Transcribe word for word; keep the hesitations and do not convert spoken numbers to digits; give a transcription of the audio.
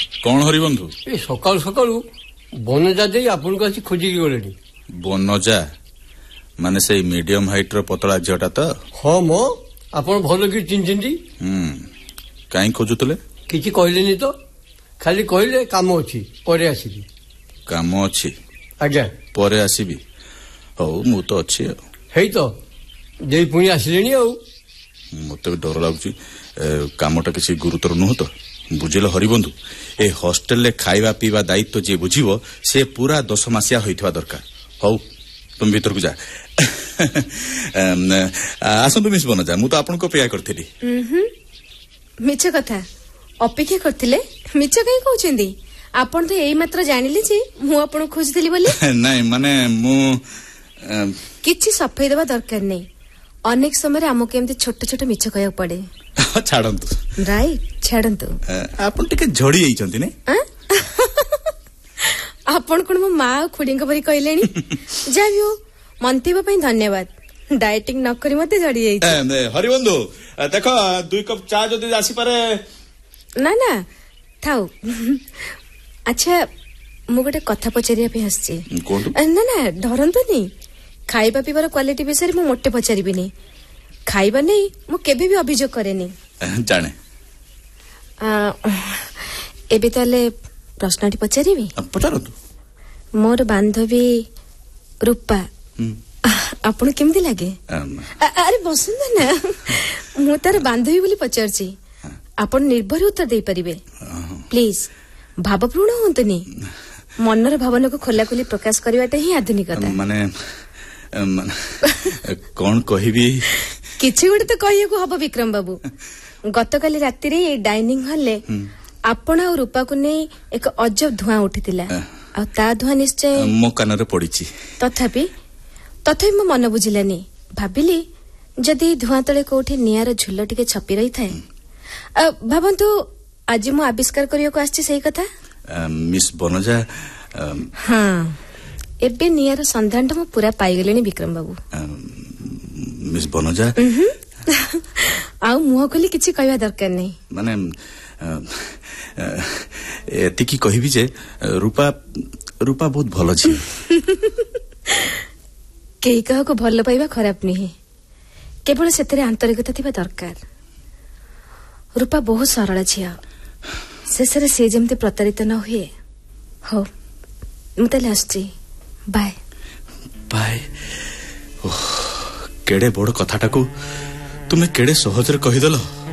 कौन हरिबंधु ए सकाळु सकाळु बनजा दे आपन को आसी खोजी गलेनी बनजा माने से मीडियम हाइट रो पतला झटा त हां मो आपन भलो कि चिन्चिंदी हम काई खोजुतले किछि कहलेनी तो खाली कहले काम अछि परे आसीबी काम अछि आज्ञा परे आसीबी हो मु तो अछि हेई तो देई पुणी आसिलेनी आ मते डर लागुची कामटा किसी गुरुतर नुह तो बुझिल हरिबंधु ए हॉस्टेल ले खाइबा पीवा दायित्व जे बुझिबो से पूरा दस मासिया होइथवा दरकार हौ तुम भीतर को जा आसंतु मिस बन जा मु तो आपन को पेया करथिली हम्म मिछ कथा अपेक्षा करथिले मिछ कई कहउछिंदी आपन तो एई मात्र जानिले जे मु आपन खोजथिली बोली नाही माने मु किछि सफाई देबा दरकार नै अनेक समय हमो केमते छोट छोट मिछ कहया पड़े छाड़ंतु राइट छाड़ंतु आपन टिके झड़ी आइचंती ने आपन कोन मो मां खुडींग परी कहलेनी जाबियो मंतीबा पई धन्यवाद डाइटिंग न करी मते झड़ी आइछ हरिबंधु देखो दुई कप चा जदी आसी पारे ना ना थाउ अच्छा मु गोटे कथा पचारिया पे हसची ना ना डरंतुनी खाइबा पीबार क्वालिटी विषय मु मोटे पचारिबिनी खाइबा नै मु केबे भी अभियोग करेनी जाने एबे ताले प्रश्नटी पचारिबी पचारतु मोर बांधवी रूपा आपन केमती लागे अरे बसंत ना मु तार बांधवी बोली पचारची आपन निर्भर उत्तर दे परिबे प्लीज भावपूर्ण होंतनी मनर भावना को खोला खोली प्रकाश करवाटा ही आधुनिकता माने कौन कहिबी किछि गुटे तो कहिए को हबो विक्रम बाबू गतकाली राति रे डाइनिंग हॉल ले आपण और रूपा को नै एक अजब धुआं उठितिला आ ता धुआं निश्चय मो कान रे पडिछि तथापि तथै म मन बुझिलानी भाबिली जदी धुआं तळे कोठी नियार झुल टिके छपी रही थाए भाबंतु आज मु आविष्कार करियो को आछि सही कथा मिस बनजा हां एबे नियार संधान म पूरा पाई गेलेनी विक्रम बाबू मिस बनजा आ मुह खोली किछि कहबा दरकार नै माने एति की कहिबी जे रूपा रूपा बहुत भलो छी केई कह को भलो पाइबा खराब नहीं केवल सेतरे आंतरिकता थिबा दरकार रूपा बहुत सरल छिया शेषरे से जेमते प्रतारित न हुए हो मते लास्टी बाय बाय ओह केड़े बड़ कथाटा को तुमे केड़े सहज रे कहि दलो